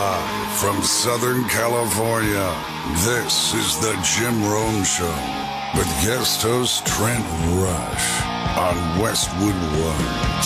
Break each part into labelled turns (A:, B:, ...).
A: Live from Southern California, this is the Jim Rome Show with guest host Trent Rush on Westwood One.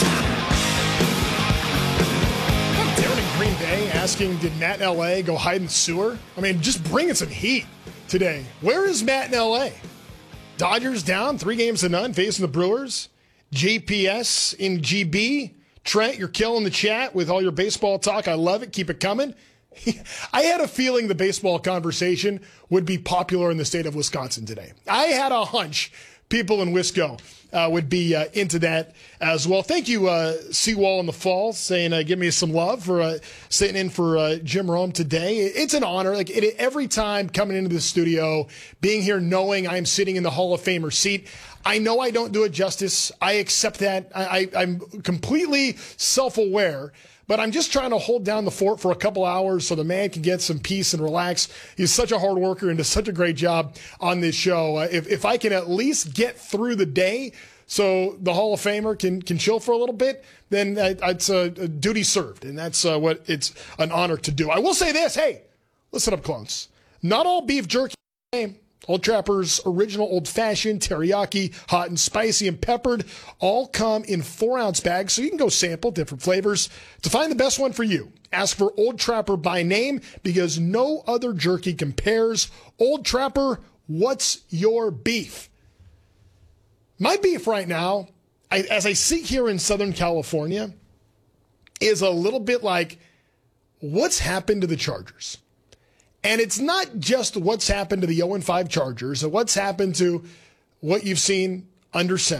B: Darren in Green Bay asking, did Matt in L.A. go hide in the sewer? I mean, just bringing some heat today. Where is Matt in L.A.? Dodgers down 3-0 facing the Brewers. JPS in GB. Trent, you're killing the chat with all your baseball talk. I love it. Keep it coming. I had a feeling the baseball conversation would be popular in the state of Wisconsin today. I had a hunch people in Wisco would be into that as well. Thank you, Seawall in the Fall, saying give me some love for sitting in for Jim Rome today. It's an honor. Every time coming into the studio, being here knowing I'm sitting in the Hall of Famer seat, I know I don't do it justice. I accept that. I'm completely self-aware. But I'm just trying to hold down the fort for a couple hours so the man can get some peace and relax. He's such a hard worker and does such a great job on this show. If I can at least get through the day so the Hall of Famer can chill for a little bit, then it's a duty served. And that's what it's an honor to do. I will say this. Hey, listen up, clones. Not all beef jerky. Old Trapper's original old-fashioned, teriyaki, hot and spicy and peppered, all come in 4-ounce bags, so you can go sample different flavors. To find the best one for you, ask for Old Trapper by name because no other jerky compares. Old Trapper, what's your beef? My beef right now, as I sit here in Southern California, is a little bit like, what's happened to the Chargers? And it's not just what's happened to the 0-5 Chargers, or what's happened to what you've seen under center.